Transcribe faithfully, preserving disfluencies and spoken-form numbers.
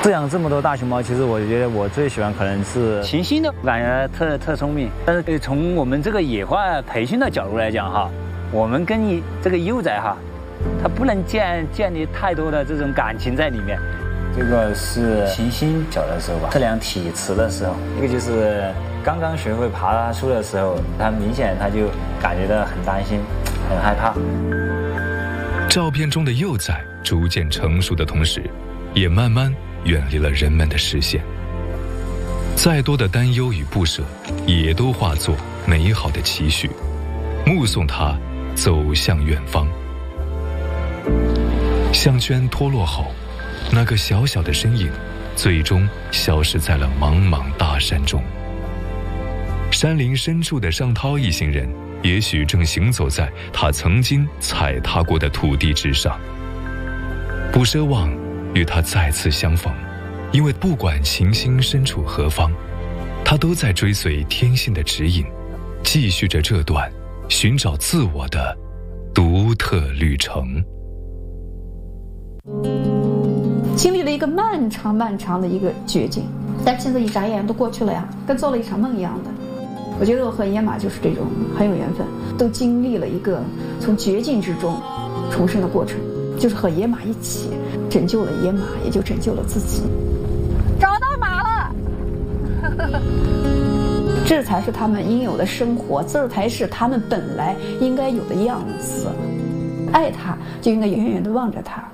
饲养这么多大熊猫，其实我觉得我最喜欢可能是行星的，我感觉特特聪明。但是从我们这个野化培训的角度来讲哈，我们跟你这个幼崽哈，它不能建建立太多的这种感情在里面。 这个是行星小的时候吧，测量体磁的时候，一个就是刚刚学会爬树的时候，它明显它就感觉到很担心，很害怕。 照片中的幼崽逐渐成熟的同时，也慢慢远离了人们的视线。再多的担忧与不舍，也都化作美好的期许，目送它走向远方。项圈脱落后，那个小小的身影最终消失在了茫茫大山中。山林深处的尚涛一行人也许正行走在他曾经踩踏过的土地之上，不奢望与他再次相逢，因为不管行星身处何方，他都在追随天性的指引，继续着这段寻找自我的独特旅程。 经历了一个漫长漫长的一个绝境，但是现在一眨眼都过去了呀，跟做了一场梦一样的。我觉得我和野马就是这种很有缘分，都经历了一个从绝境之中重生的过程，就是和野马一起拯救了野马，也就拯救了自己。 找到马了这才是他们应有的生活，这才是他们本来应该有的样子。爱他就应该远远地望着他，